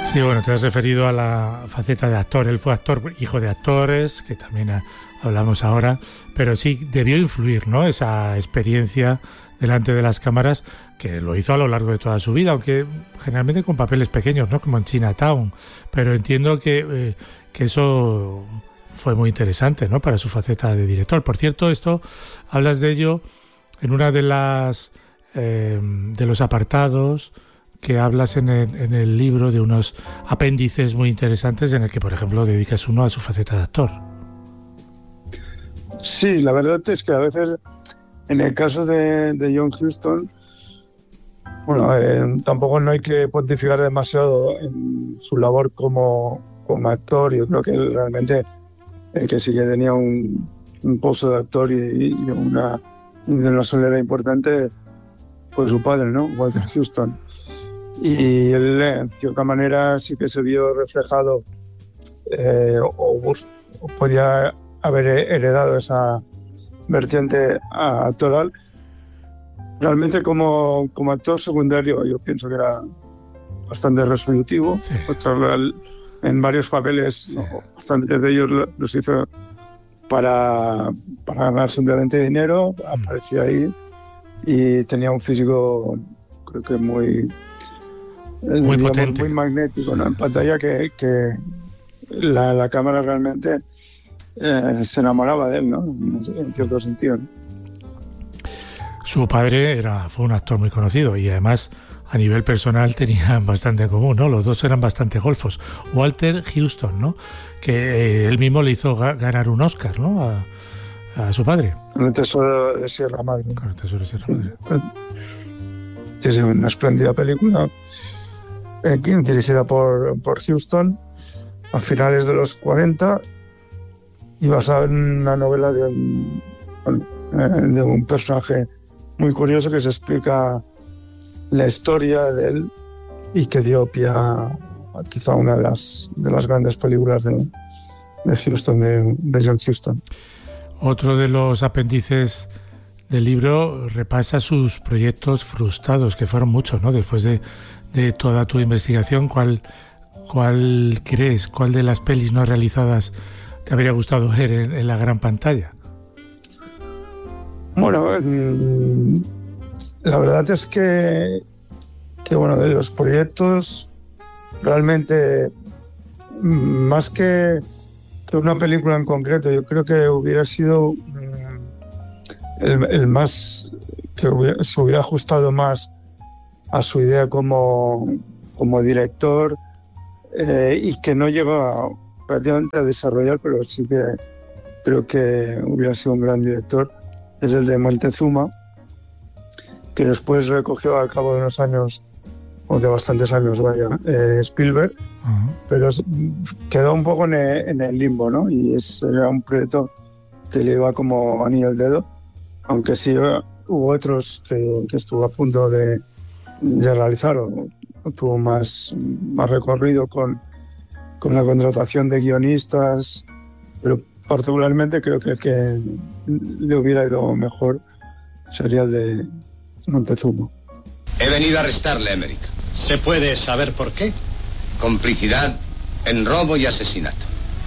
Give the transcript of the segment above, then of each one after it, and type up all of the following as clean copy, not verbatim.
Sí, bueno, te has referido a la faceta de actor. Él fue actor, hijo de actores, que también hablamos ahora, pero sí debió influir, ¿no? Esa experiencia delante de las cámaras, que lo hizo a lo largo de toda su vida, aunque generalmente con papeles pequeños, ¿no? Como en Chinatown. Pero entiendo que eso fue muy interesante, ¿no? Para su faceta de director. Por cierto, esto hablas de ello en una de las de los apartados que hablas en el libro, de unos apéndices muy interesantes en el que, por ejemplo, dedicas uno a su faceta de actor. Sí, la verdad es que a veces, en el caso de John Huston, bueno, tampoco no hay que pontificar demasiado en su labor como actor. Yo creo que él realmente, el que sí que tenía un pozo de actor y de una solera importante, fue su padre, ¿no? Walter Huston. Y él, en cierta manera, sí que se vio reflejado o podía haber heredado esa vertiente actoral. Realmente, como actor secundario, yo pienso que era bastante resolutivo. Sí. En varios papeles, sí. Bastante de ellos los hizo para ganar simplemente dinero. Aparecía ahí y tenía un físico, creo que muy potente, muy magnético, ¿no? En pantalla, que la cámara realmente se enamoraba de él, ¿no? En cierto sentido, ¿no? Su padre fue un actor muy conocido y además a nivel personal tenían bastante en común, ¿no? Los dos eran bastante golfos. Walter Huston, ¿no? Que él mismo le hizo ganar un Oscar, ¿no? A su padre. Con el Tesoro de Sierra Madre. Con el Tesoro de Sierra Madre. Sí, una espléndida película dirigida por Huston a finales de los 40 y basada en una novela de un personaje muy curioso que se explica la historia de él y que dio pie a quizá una de las grandes películas de Huston, de John Huston. Otro de los apéndices del libro repasa sus proyectos frustrados, que fueron muchos, ¿no? Después de toda tu investigación, ¿cuál crees, cuál de las pelis no realizadas te habría gustado ver en la gran pantalla? Bueno, la verdad es que bueno, de los proyectos, realmente, más que una película en concreto, yo creo que hubiera sido el más, que se hubiera ajustado más a su idea como director, y que no llegó prácticamente a desarrollar, pero sí que creo que hubiera sido un gran director, es el de Montezuma, que después recogió al cabo de unos años, o de bastantes años, Spielberg, pero quedó un poco en el limbo, ¿no? Y era un proyecto que le iba como anillo al dedo, aunque sí hubo otros que estuvo a punto de realizar, o tuvo más recorrido con la contratación de guionistas, pero particularmente creo que el que le hubiera ido mejor sería el de Montezuma. He venido a arrestarle, Emmerich. ¿Se puede saber por qué? Complicidad en robo y asesinato.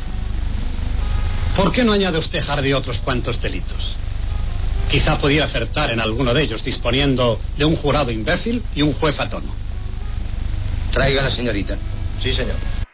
¿Por qué no añade usted, Hardy, otros cuantos delitos? Quizá pudiera acertar en alguno de ellos, disponiendo de un jurado imbécil y un juez a tono. Traiga a la señorita. Sí, señor.